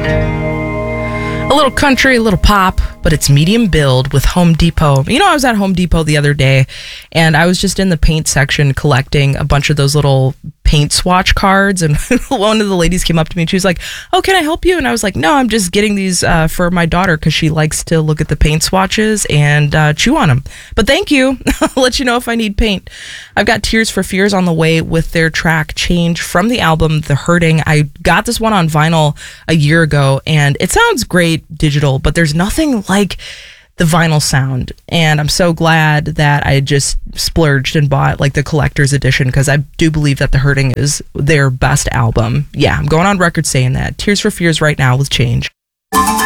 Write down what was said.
A little country, a little pop, but it's medium build with Home Depot. You know, I was at Home Depot the other day, and I was just in the paint section collecting a bunch of those little paint swatch cards, and one of the ladies came up to me and she was like, "Oh, can I help you?" And I was like, "No, I'm just getting these for my daughter because she likes to look at the paint swatches and chew on them. But thank you. I'll let you know if I need paint." I've got Tears for Fears on the way with their track Change from the album The Hurting. I got this one on vinyl a year ago, and it sounds great digital, but there's nothing like the vinyl sound, and I'm so glad that I just splurged and bought like the collector's edition, because I do believe that The Hurting is their best album. Yeah, I'm going on record saying that. Tears for Fears right now with Change.